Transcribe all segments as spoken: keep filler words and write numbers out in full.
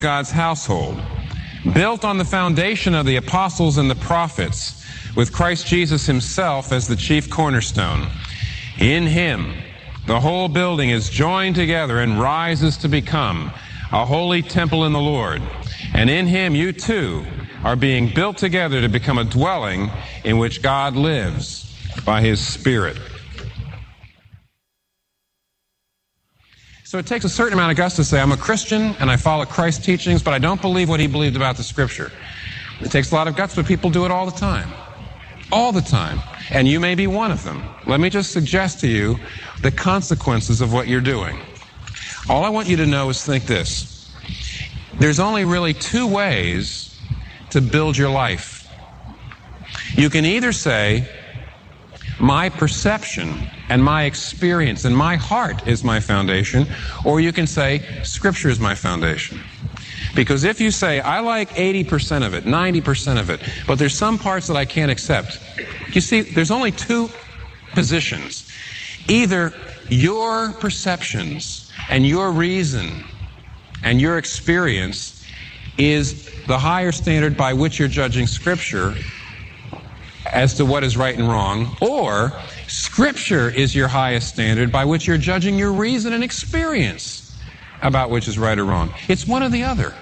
God's household, built on the foundation of the apostles and the prophets, with Christ Jesus himself as the chief cornerstone. In him, the whole building is joined together and rises to become a holy temple in the Lord. And in him, you too are being built together to become a dwelling in which God lives by his Spirit. So it takes a certain amount of guts to say, I'm a Christian and I follow Christ's teachings, but I don't believe what he believed about the Scripture. It takes a lot of guts, but people do it all the time. All the time. And you may be one of them. Let me just suggest to you the consequences of what you're doing. All I want you to know is think this. There's only really two ways to build your life. You can either say, my perception and my experience and my heart is my foundation, or you can say, Scripture is my foundation. Because if you say, I like eighty percent of it, ninety percent of it, but there's some parts that I can't accept. You see, there's only two positions. Either your perceptions and your reason and your experience is the higher standard by which you're judging Scripture as to what is right and wrong, or Scripture is your highest standard by which you're judging your reason and experience about which is right or wrong. It's one or the other.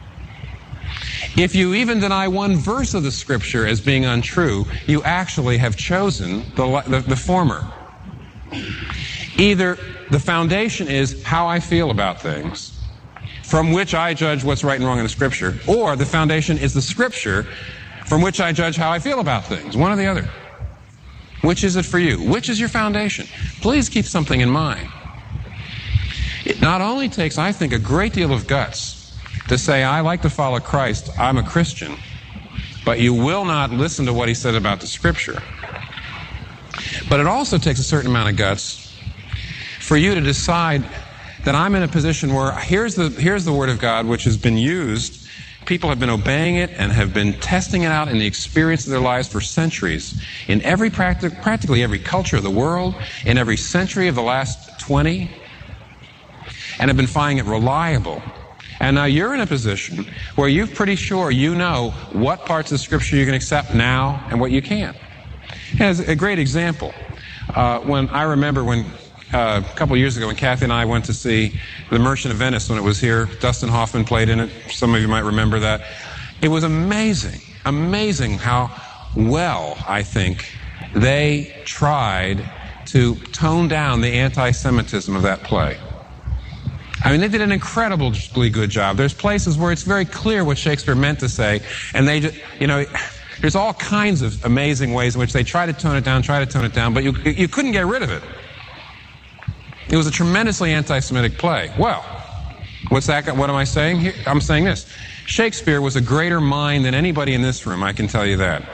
If you even deny one verse of the Scripture as being untrue, you actually have chosen the, the, the former. Either the foundation is how I feel about things, from which I judge what's right and wrong in the Scripture, or the foundation is the Scripture, from which I judge how I feel about things. One or the other. Which is it for you? Which is your foundation? Please keep something in mind. It not only takes, I think, a great deal of guts to say, I like to follow Christ, I'm a Christian, but you will not listen to what he said about the Scripture. But it also takes a certain amount of guts for you to decide that I'm in a position where here's the, here's the Word of God which has been used. People have been obeying it and have been testing it out in the experience of their lives for centuries. In every practic- practically every culture of the world, in every century of the last twenty, and have been finding it reliable. And now you're in a position where you're pretty sure you know what parts of Scripture you can accept now and what you can't. As a great example, uh, when I remember when Uh, a couple of years ago when Kathy and I went to see The Merchant of Venice when it was here. Dustin Hoffman played in it. Some of you might remember that. It was amazing, amazing how well, I think, they tried to tone down the anti-Semitism of that play. I mean, they did an incredibly good job. There's places where it's very clear what Shakespeare meant to say, and they just, you know, there's all kinds of amazing ways in which they try to tone it down, try to tone it down, but you, you couldn't get rid of it. It was a tremendously anti-Semitic play. Well, what's that? What am I saying here? I'm saying this. Shakespeare was a greater mind than anybody in this room, I can tell you that.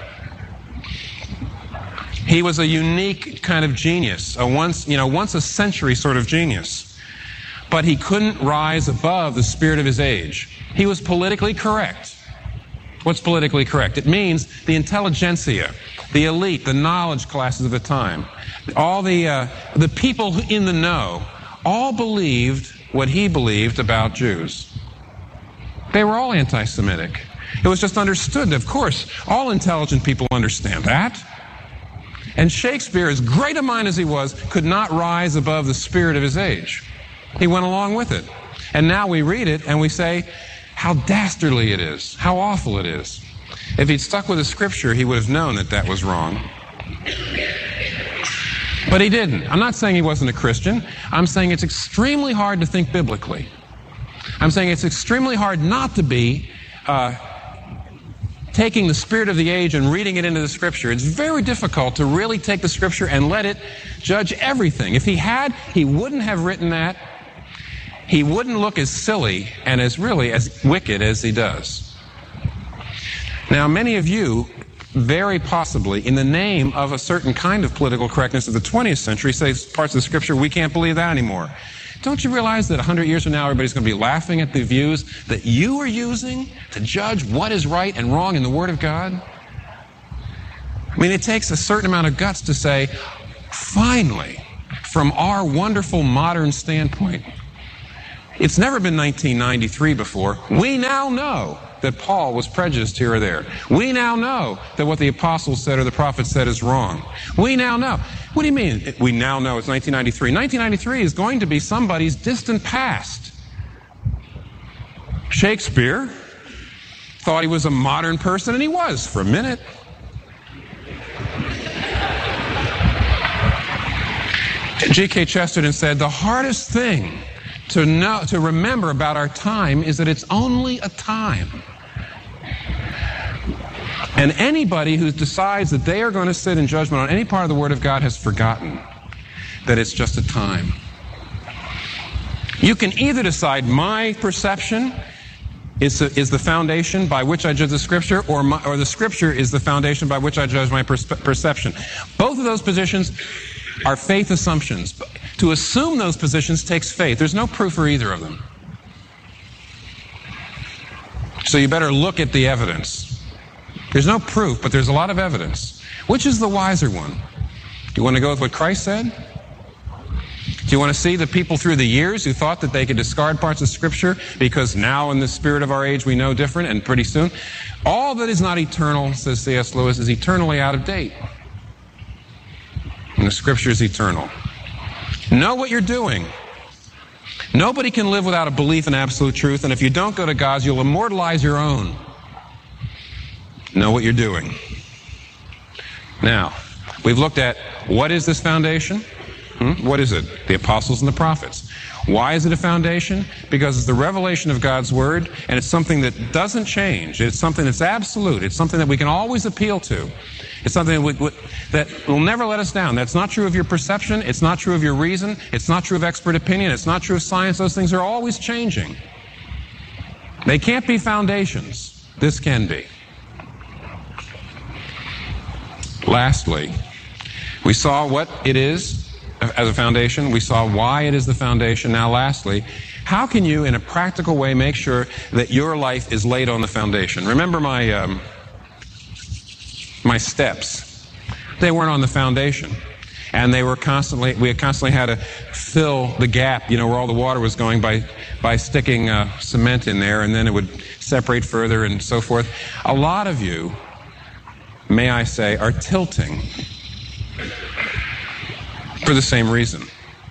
He was a unique kind of genius, a once, you know, once a century sort of genius. But he couldn't rise above the spirit of his age. He was politically correct. What's politically correct? It means the intelligentsia, the elite, the knowledge classes of the time, all the uh, the people in the know, all believed what he believed about Jews. They were all anti-Semitic. It was just understood. Of course, all intelligent people understand that. And Shakespeare, as great a mind as he was, could not rise above the spirit of his age. He went along with it. And now we read it and we say, how dastardly it is, how awful it is. If he'd stuck with the Scripture, he would have known that that was wrong. But he didn't. I'm not saying he wasn't a Christian. I'm saying it's extremely hard to think biblically. I'm saying it's extremely hard not to be uh, taking the spirit of the age and reading it into the Scripture. It's very difficult to really take the Scripture and let it judge everything. If he had, he wouldn't have written that. He wouldn't look as silly and as really as wicked as he does. Now, many of you, very possibly, in the name of a certain kind of political correctness of the twentieth century, say parts of the Scripture, we can't believe that anymore. Don't you realize that one hundred years from now, everybody's going to be laughing at the views that you are using to judge what is right and wrong in the Word of God? I mean, it takes a certain amount of guts to say, finally, from our wonderful modern standpoint, It's never been nineteen ninety-three before. We now know that Paul was prejudiced here or there. We now know that what the apostles said or the prophets said is wrong. We now know. What do you mean, we now know it's nineteen ninety-three? nineteen ninety-three is going to be somebody's distant past. Shakespeare thought he was a modern person, and he was for a minute. G K Chesterton said, the hardest thing to know, to remember about our time is that it's only a time. And anybody who decides that they are going to sit in judgment on any part of the Word of God has forgotten that it's just a time. You can either decide my perception is, is the foundation by which I judge the Scripture, or, my, or the Scripture is the foundation by which I judge my perspe- perception. Both of those positions are faith assumptions. To assume those positions takes faith. There's no proof for either of them. So you better look at the evidence. There's no proof, but there's a lot of evidence. Which is the wiser one? Do you want to go with what Christ said? Do you want to see the people through the years who thought that they could discard parts of Scripture because now in the spirit of our age we know different, and pretty soon? All that is not eternal, says C S Lewis, is eternally out of date. And the Scripture is eternal. Know what you're doing. Nobody can live without a belief in absolute truth, and if you don't go to God's, you'll immortalize your own. Know what you're doing. Now, we've looked at what is this foundation? Hmm? What is it? The apostles and the prophets. Why is it a foundation? Because it's the revelation of God's Word, and it's something that doesn't change. It's something that's absolute. It's something that we can always appeal to. It's something that, we, that will never let us down. That's not true of your perception. It's not true of your reason. It's not true of expert opinion. It's not true of science. Those things are always changing. They can't be foundations. This can be. Lastly, we saw what it is as a foundation. We saw why it is the foundation. Now, lastly, how can you, in a practical way, make sure that your life is laid on the foundation? Remember my um, my steps. They weren't on the foundation, and they were constantly. We had constantly had to fill the gap, you know, where all the water was going by by sticking uh, cement in there, and then it would separate further and so forth. A lot of you, may I say, are tilting for the same reason.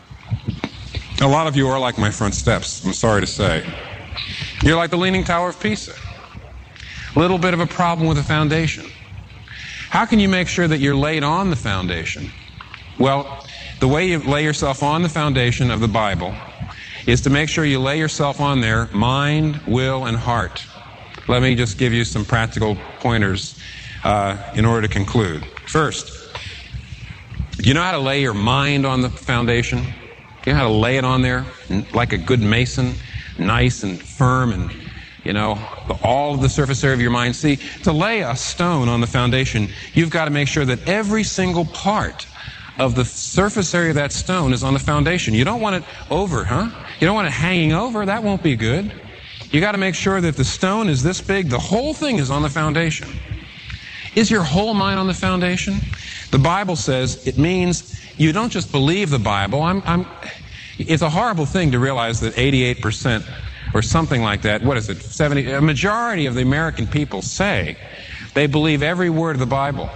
A lot of you are like my front steps, I'm sorry to say. You're like the Leaning Tower of Pisa. A little bit of a problem with the foundation. How can you make sure that you're laid on the foundation? Well, the way you lay yourself on the foundation of the Bible is to make sure you lay yourself on there, mind, will, and heart. Let me just give you some practical pointers uh, in order to conclude. First, do you know how to lay your mind on the foundation? Do you know how to lay it on there like a good mason, nice and firm, and, you know, all of the surface area of your mind? See, to lay a stone on the foundation, you've got to make sure that every single part of the surface area of that stone is on the foundation. You don't want it over, huh? You don't want it hanging over. That won't be good. You got to make sure that the stone is this big. The whole thing is on the foundation. Is your whole mind on the foundation? The Bible says it means you don't just believe the Bible. I'm, I'm, it's a horrible thing to realize that eighty-eight percent or something like that, what is it, seventy, a majority of the American people say they believe every word of the Bible.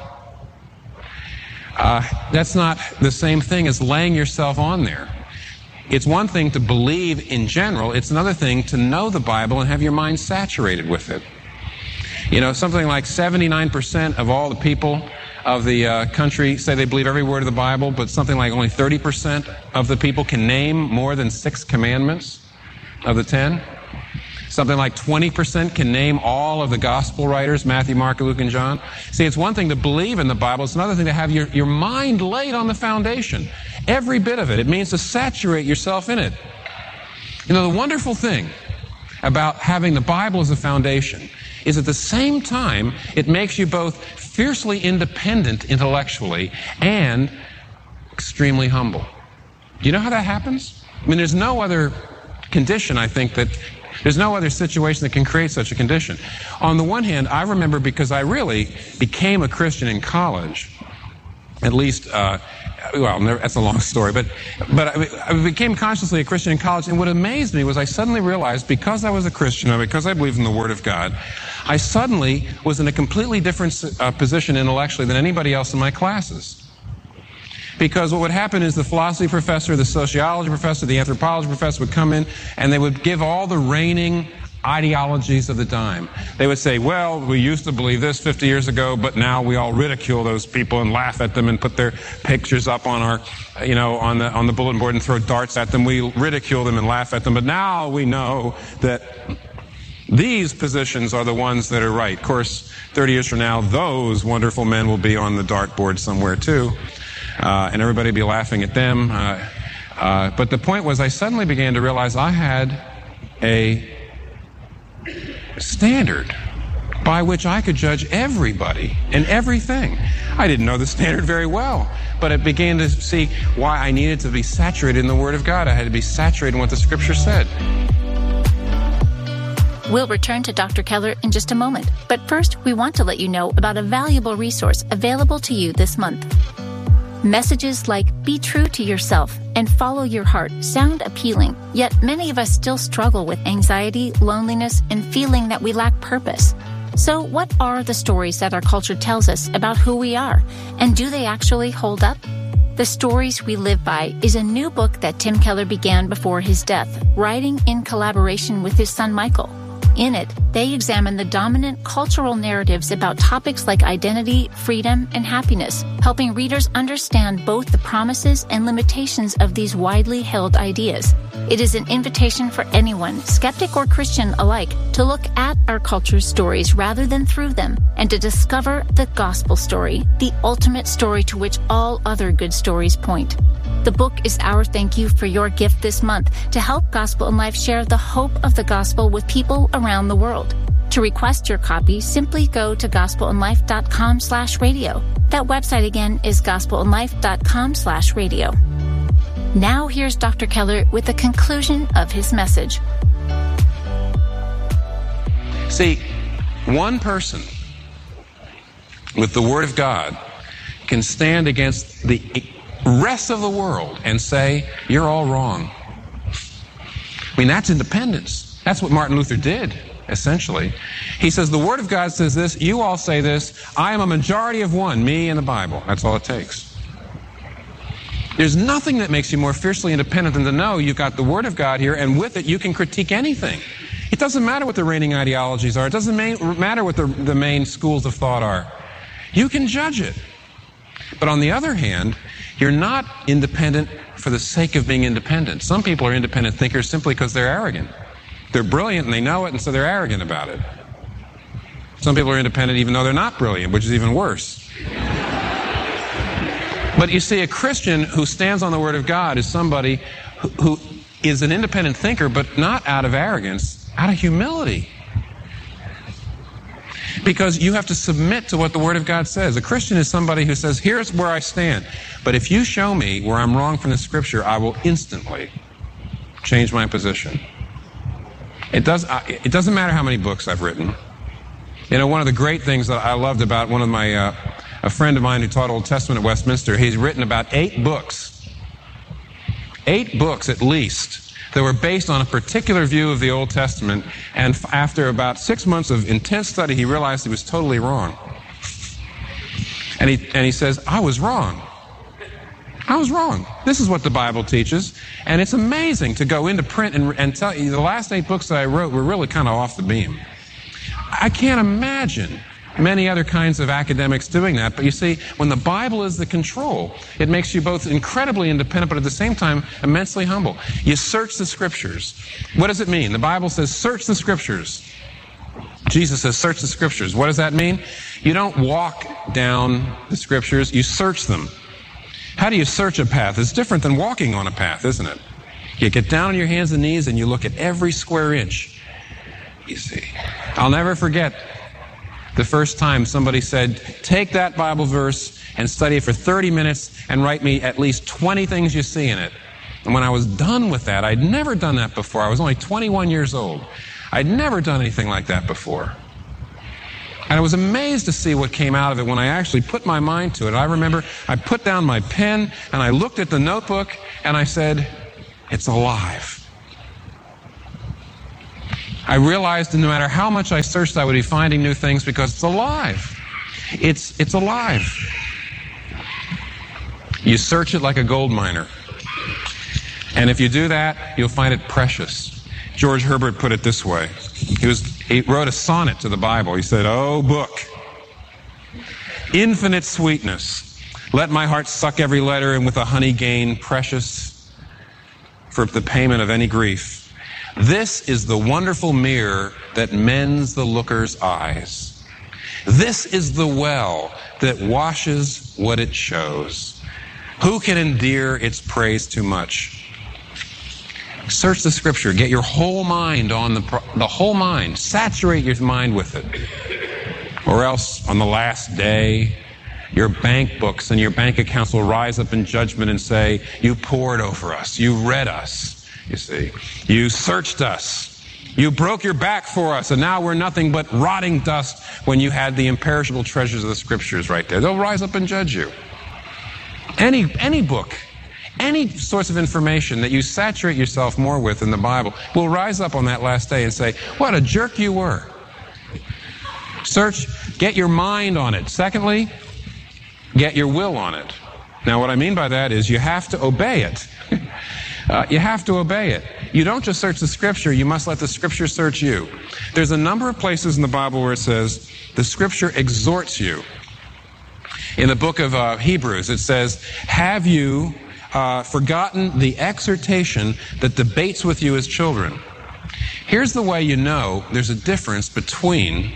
Uh, that's not the same thing as laying yourself on there. It's one thing to believe in general. It's another thing to know the Bible and have your mind saturated with it. You know, something like seventy-nine percent of all the people of the uh, country say they believe every word of the Bible, but something like only thirty percent of the people can name more than six commandments of the ten. Something like twenty percent can name all of the gospel writers, Matthew, Mark, Luke, and John. See, it's one thing to believe in the Bible. It's another thing to have your, your mind laid on the foundation. Every bit of it. It means to saturate yourself in it. You know, the wonderful thing about having the Bible as a foundation is at the same time it makes you both fiercely independent intellectually and extremely humble. Do you know how that happens? I mean, there's no other condition, I think, that there's no other situation that can create such a condition. On the one hand, I remember, because I really became a Christian in college, at least, uh, well, never, that's a long story, but but I, I became consciously a Christian in college, and what amazed me was I suddenly realized, because I was a Christian, and because I believed in the Word of God, I suddenly was in a completely different uh, position intellectually than anybody else in my classes. Because what would happen is the philosophy professor, the sociology professor, the anthropology professor would come in, and they would give all the reigning ideologies of the time. They would say, well, we used to believe this fifty years ago, but now we all ridicule those people and laugh at them and put their pictures up on our, you know, on the on the bulletin board and throw darts at them. We ridicule them and laugh at them, but now we know that these positions are the ones that are right. Of course, thirty years from now, those wonderful men will be on the dartboard somewhere too, uh, and everybody will be laughing at them. Uh, uh, but the point was, I suddenly began to realize I had a standard by which I could judge everybody and everything. I didn't know the standard very well, but I began to see why I needed to be saturated in the Word of God. I had to be saturated in what the Scripture said. We'll return to Doctor Keller in just a moment, but first we want to let you know about a valuable resource available to you this month. Messages like "Be true to yourself" and "Follow your heart" sound appealing, yet many of us still struggle with anxiety, loneliness, and feeling that we lack purpose. So what are the stories that our culture tells us about who we are, and do they actually hold up? The Stories We Live By is a new book that Tim Keller began before his death, writing in collaboration with his son Michael. In it, they examine the dominant cultural narratives about topics like identity, freedom, and happiness, helping readers understand both the promises and limitations of these widely held ideas. It is an invitation for anyone, skeptic or Christian alike, to look at our culture's stories rather than through them, and to discover the gospel story, the ultimate story to which all other good stories point. The book is our thank you for your gift this month to help Gospel in Life share the hope of the gospel with people around the world. To request your copy, simply go to gospelinlife.com slash radio. That website again is gospelinlife.com slash radio. Now here's Doctor Keller with the conclusion of his message. See, one person with the Word of God can stand against the rest of the world and say, you're all wrong. I mean, that's independence. That's what Martin Luther did, essentially. He says, the Word of God says this, you all say this, I am a majority of one, me and the Bible. That's all it takes. There's nothing that makes you more fiercely independent than to know you've got the Word of God here, and with it you can critique anything. It doesn't matter what the reigning ideologies are. It doesn't matter what the, the main schools of thought are. You can judge it. But on the other hand, you're not independent for the sake of being independent. Some people are independent thinkers simply because they're arrogant. They're brilliant and they know it, and so they're arrogant about it. Some people are independent even though they're not brilliant, which is even worse. But you see, a Christian who stands on the Word of God is somebody who, who is an independent thinker, but not out of arrogance, out of humility. Because you have to submit to what the Word of God says. A Christian is somebody who says, here's where I stand. But if you show me where I'm wrong from the Scripture, I will instantly change my position. It, does, it doesn't matter how many books I've written. You know, one of the great things that I loved about one of my, uh, a friend of mine who taught Old Testament at Westminster, he's written about eight books. Eight books at least. That were based on a particular view of the Old Testament, and after about six months of intense study, he realized he was totally wrong. And he, and he says, I was wrong. I was wrong. This is what the Bible teaches, and it's amazing to go into print and, and tell you, the last eight books that I wrote were really kind of off the beam. I can't imagine many other kinds of academics doing that, but you see, when the Bible is the control, it makes you both incredibly independent, but at the same time, immensely humble. You search the Scriptures. What does it mean? The Bible says, search the Scriptures. Jesus says, search the Scriptures. What does that mean? You don't walk down the Scriptures, you search them. How do you search a path? It's different than walking on a path, isn't it? You get down on your hands and knees and you look at every square inch. You see. I'll never forget the first time somebody said, take that Bible verse and study it for thirty minutes and write me at least twenty things you see in it. And when I was done with that, I'd never done that before. I was only twenty-one years old. I'd never done anything like that before. And I was amazed to see what came out of it when I actually put my mind to it. I remember I put down my pen and I looked at the notebook and I said, it's alive. I realized that no matter how much I searched, I would be finding new things because it's alive. It's, it's alive. You search it like a gold miner. And if you do that, you'll find it precious. George Herbert put it this way. He, was, he wrote a sonnet to the Bible. He said, "Oh, book, infinite sweetness, let my heart suck every letter, and with a honey gain precious for the payment of any grief. This is the wonderful mirror that mends the looker's eyes. This is the well that washes what it shows. Who can endear its praise too much?" Search the Scripture. Get your whole mind on the, the whole mind. Saturate your mind with it. Or else, on the last day, your bank books and your bank accounts will rise up in judgment and say, "You poured over us. You read us." You see, you searched us. You broke your back for us, and now we're nothing but rotting dust when you had the imperishable treasures of the Scriptures right there. They'll rise up and judge you. Any, any book, any source of information that you saturate yourself more with in the Bible will rise up on that last day and say, "What a jerk you were." Search, get your mind on it. Secondly, get your will on it. Now, what I mean by that is you have to obey it. Uh, you have to obey it. You don't just search the Scripture, you must let the Scripture search you. There's a number of places in the Bible where it says, the Scripture exhorts you. In the book of uh, Hebrews, it says, "Have you uh, forgotten the exhortation that debates with you as children?" Here's the way you know there's a difference between...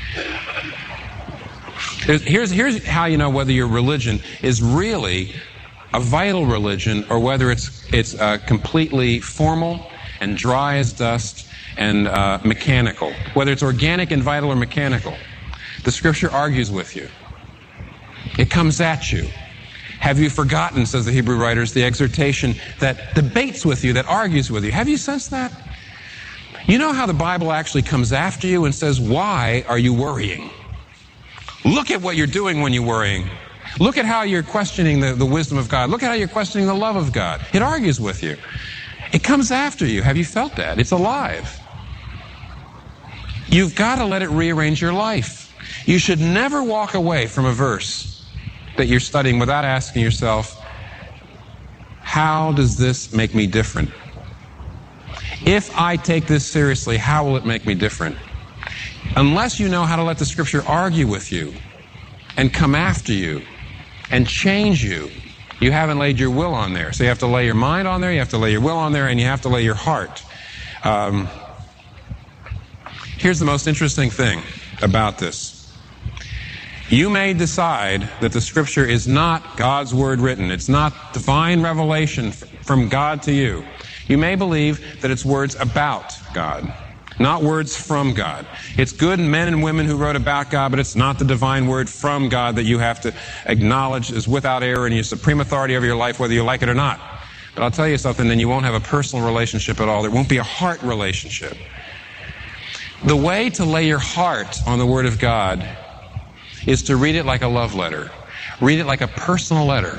Here's, here's how you know whether your religion is really a vital religion or whether it's it's uh, completely formal and dry as dust and uh, mechanical. Whether it's organic and vital or mechanical. The Scripture argues with you. It comes at you. Have you forgotten, says the Hebrew writers, the exhortation that debates with you, that argues with you? Have you sensed that? You know how the Bible actually comes after you and says, "Why are you worrying? Look at what you're doing when you're worrying. Look at how you're questioning the, the wisdom of God. Look at how you're questioning the love of God." It argues with you. It comes after you. Have you felt that? It's alive. You've got to let it rearrange your life. You should never walk away from a verse that you're studying without asking yourself, how does this make me different? If I take this seriously, how will it make me different? Unless you know how to let the Scripture argue with you and come after you and change you, you haven't laid your will on there. So you have to lay your mind on there, you have to lay your will on there, and you have to lay your heart. Um, here's the most interesting thing about this. You may decide that the Scripture is not God's Word written. It's not divine revelation from God to you. You may believe that it's words about God, not words from God. It's good men and women who wrote about God, but it's not the divine word from God that you have to acknowledge is without error and your supreme authority over your life, whether you like it or not. But I'll tell you something, then you won't have a personal relationship at all. There won't be a heart relationship. The way to lay your heart on the Word of God is to read it like a love letter. Read it like a personal letter.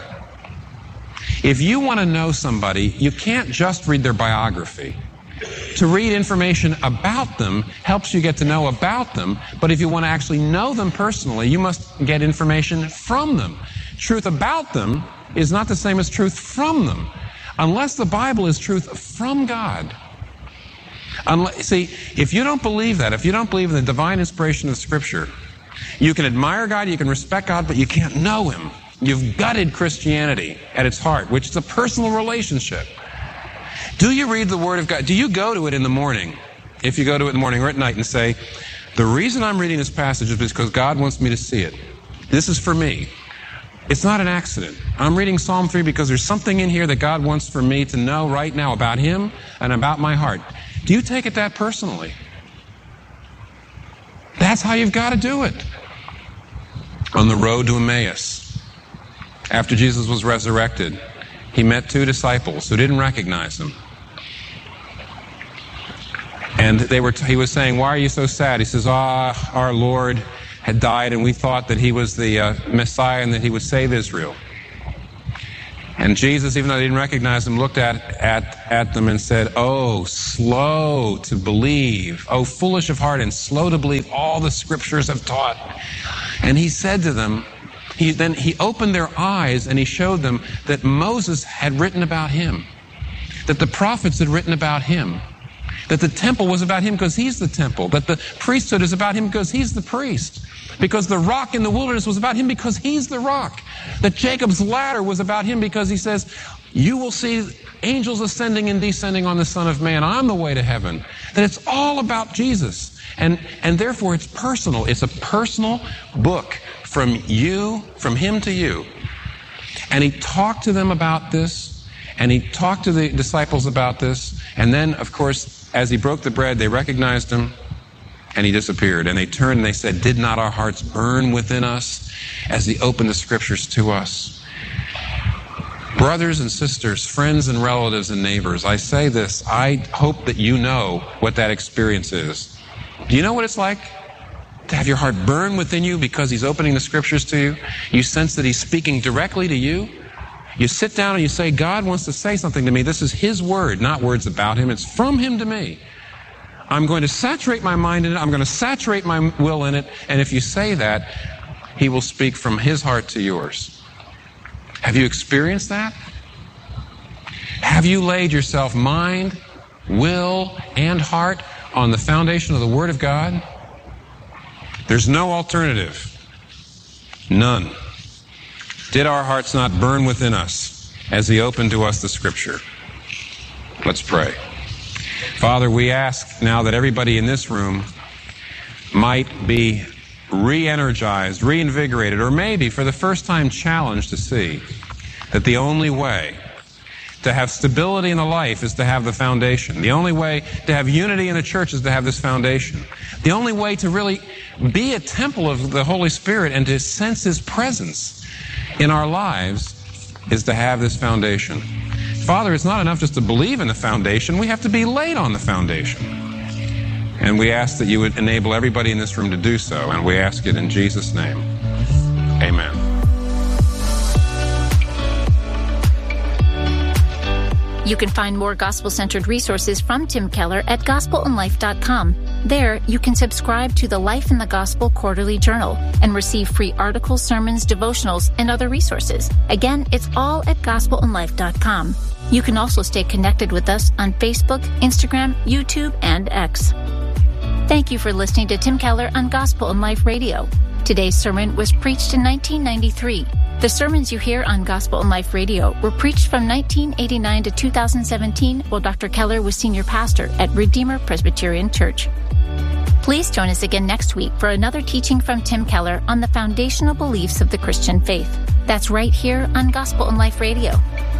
If you want to know somebody, you can't just read their biography. To read information about them helps you get to know about them, but if you want to actually know them personally, you must get information from them. Truth about them is not the same as truth from them, unless the Bible is truth from God. Unless, see, if you don't believe that, if you don't believe in the divine inspiration of Scripture, you can admire God, you can respect God, but you can't know Him. You've gutted Christianity at its heart, which is a personal relationship. Do you read the Word of God? Do you go to it in the morning, if you go to it in the morning or at night, and say, the reason I'm reading this passage is because God wants me to see it. This is for me. It's not an accident. I'm reading Psalm three because there's something in here that God wants for me to know right now about Him and about my heart. Do you take it that personally? That's how you've got to do it. On the road to Emmaus, after Jesus was resurrected, He met two disciples who didn't recognize Him. And they were, he was saying, "Why are you so sad?" He says, "Ah, our Lord, had died, and we thought that he was the uh, Messiah and that he would save Israel. And Jesus, even though they didn't recognize him, looked at, at, at them and said, "Oh, slow to believe, oh, foolish of heart and slow to believe all the scriptures have taught." And he said to them, he, then he opened their eyes and he showed them that Moses had written about him, that the prophets had written about him, that the temple was about him because he's the temple, that the priesthood is about him because he's the priest, because the rock in the wilderness was about him because he's the rock, that Jacob's ladder was about him because he says, "You will see angels ascending and descending on the Son of Man. I'm the way to heaven." That it's all about Jesus. And, and therefore it's personal. It's a personal book from you, from him to you. And he talked to them about this, and he talked to the disciples about this, and then, of course, as he broke the bread, they recognized him, and he disappeared. And they turned and they said, "Did not our hearts burn within us as he opened the scriptures to us?" Brothers and sisters, friends and relatives and neighbors, I say this, I hope that you know what that experience is. Do you know what it's like to have your heart burn within you because he's opening the scriptures to you? You sense that he's speaking directly to you. You sit down and you say, "God wants to say something to me. This is his word, not words about him. It's from him to me. I'm going to saturate my mind in it. I'm going to saturate my will in it." And if you say that, he will speak from his heart to yours. Have you experienced that? Have you laid yourself mind, will, and heart on the foundation of the Word of God? There's no alternative. None. Did our hearts not burn within us as he opened to us the Scripture? Let's pray. Father, we ask now that everybody in this room might be re-energized, reinvigorated, or maybe for the first time challenged to see that the only way to have stability in a life is to have the foundation. The only way to have unity in a church is to have this foundation. The only way to really be a temple of the Holy Spirit and to sense his presence in our lives is to have this foundation. Father, it's not enough just to believe in the foundation. We have to be laid on the foundation. And we ask that you would enable everybody in this room to do so. And we ask it in Jesus' name. Amen. You can find more gospel-centered resources from Tim Keller at gospel in life dot com. There, you can subscribe to the Life in the Gospel Quarterly Journal and receive free articles, sermons, devotionals, and other resources. Again, it's all at gospel in life dot com. You can also stay connected with us on Facebook, Instagram, YouTube, and X. Thank you for listening to Tim Keller on Gospel in Life Radio. Today's sermon was preached in nineteen ninety-three. The sermons you hear on Gospel in Life Radio were preached from nineteen eighty-nine to two thousand seventeen while Doctor Keller was senior pastor at Redeemer Presbyterian Church. Please join us again next week for another teaching from Tim Keller on the foundational beliefs of the Christian faith. That's right here on Gospel in Life Radio.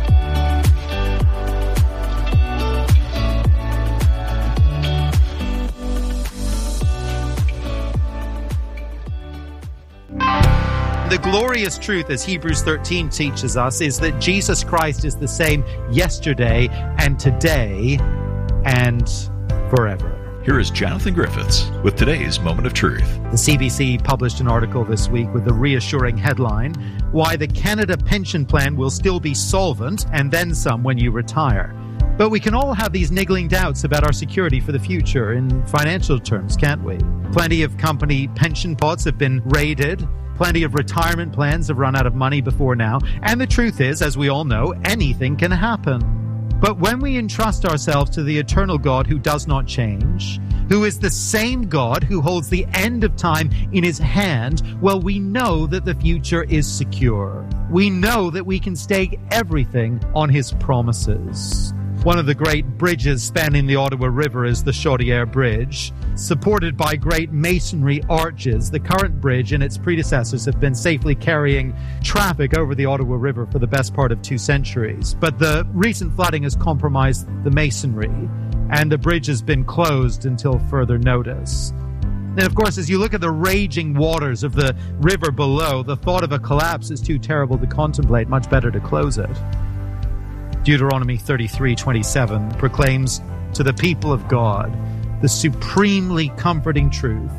The glorious truth, as Hebrews thirteen teaches us, is that Jesus Christ is the same yesterday and today and forever. Here is Jonathan Griffiths with today's Moment of Truth. The C B C published an article this week with the reassuring headline, "Why the Canada Pension Plan Will Still Be Solvent and Then Some When You Retire." But we can all have these niggling doubts about our security for the future in financial terms, can't we? Plenty of company pension pots have been raided. Plenty of retirement plans have run out of money before now. And the truth is, as we all know, anything can happen. But when we entrust ourselves to the eternal God who does not change, who is the same God who holds the end of time in his hand, well, we know that the future is secure. We know that we can stake everything on his promises. One of the great bridges spanning the Ottawa River is the Chaudière Bridge. Supported by great masonry arches, the current bridge and its predecessors have been safely carrying traffic over the Ottawa River for the best part of two centuries. But the recent flooding has compromised the masonry, and the bridge has been closed until further notice. And of course, as you look at the raging waters of the river below, the thought of a collapse is too terrible to contemplate. Much better to close it. Deuteronomy thirty-three twenty-seven proclaims to the people of God the supremely comforting truth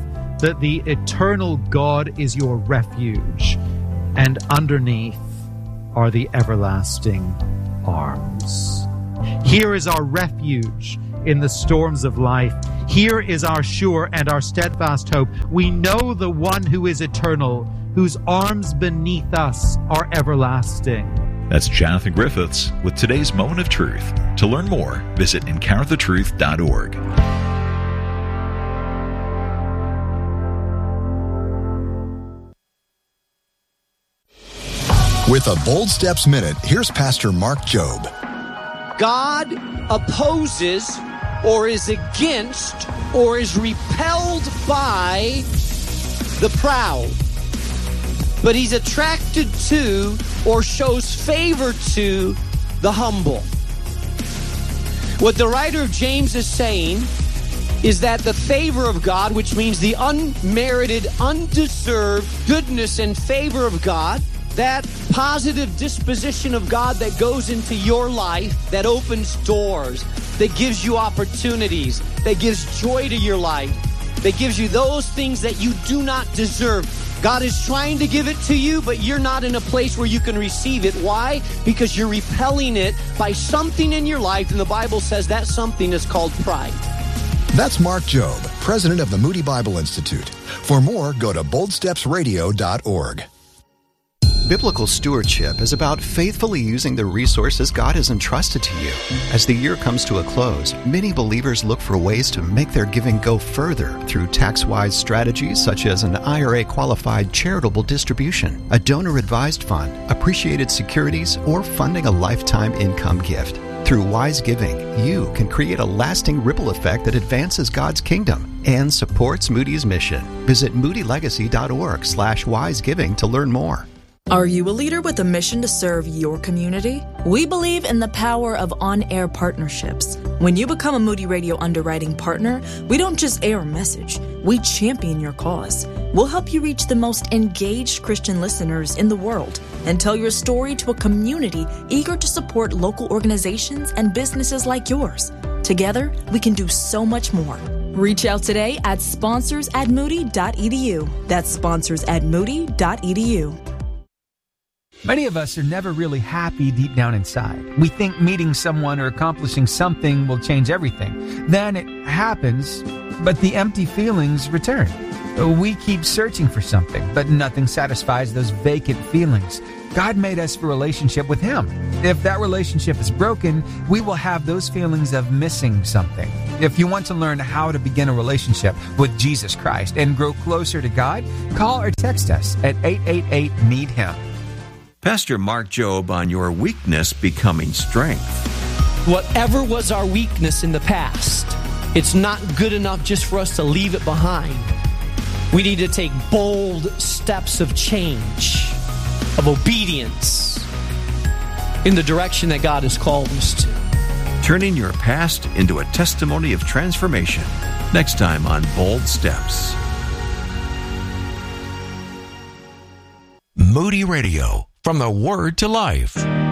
that the eternal God is your refuge, and underneath are the everlasting arms. Here is our refuge in the storms of life. Here is our sure and our steadfast hope. We know the one who is eternal, whose arms beneath us are everlasting. That's Jonathan Griffiths with today's Moment of Truth. To learn more, visit encounter the truth dot org. With a Bold Steps Minute, here's Pastor Mark Jobe. God opposes or is against or is repelled by the proud, but he's attracted to or shows favor to the humble. What the writer of James is saying is that the favor of God, which means the unmerited, undeserved goodness and favor of God, that positive disposition of God that goes into your life, that opens doors, that gives you opportunities, that gives joy to your life, that gives you those things that you do not deserve. God is trying to give it to you, but you're not in a place where you can receive it. Why? Because you're repelling it by something in your life, and the Bible says that something is called pride. That's Mark Jobe, president of the Moody Bible Institute. For more, go to bold steps radio dot org. Biblical stewardship is about faithfully using the resources God has entrusted to you. As the year comes to a close, many believers look for ways to make their giving go further through tax-wise strategies such as an I R A-qualified charitable distribution, a donor-advised fund, appreciated securities, or funding a lifetime income gift. Through wise giving, you can create a lasting ripple effect that advances God's kingdom and supports Moody's mission. Visit moody legacy dot org slash wise giving to learn more. Are you a leader with a mission to serve your community? We believe in the power of on-air partnerships. When you become a Moody Radio underwriting partner, we don't just air a message, we champion your cause. We'll help you reach the most engaged Christian listeners in the world and tell your story to a community eager to support local organizations and businesses like yours. Together, we can do so much more. Reach out today at sponsors at moody dot e d u. That's sponsors at moody dot e d u. Many of us are never really happy deep down inside. We think meeting someone or accomplishing something will change everything. Then it happens, but the empty feelings return. We keep searching for something, but nothing satisfies those vacant feelings. God made us for a relationship with Him. If that relationship is broken, we will have those feelings of missing something. If you want to learn how to begin a relationship with Jesus Christ and grow closer to God, call or text us at eight eight eight, need him. Pastor Mark Jobe on your weakness becoming strength. Whatever was our weakness in the past, it's not good enough just for us to leave it behind. We need to take bold steps of change, of obedience, in the direction that God has called us to. Turning your past into a testimony of transformation. Next time on Bold Steps. Moody Radio. From the Word to Life.